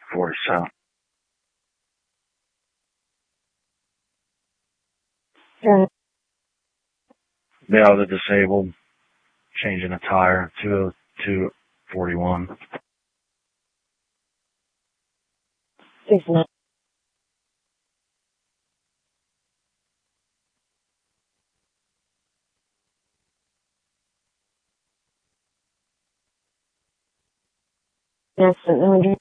47. Yeah. Yeah, the disabled, changing a tire, 20241. 69. Yes,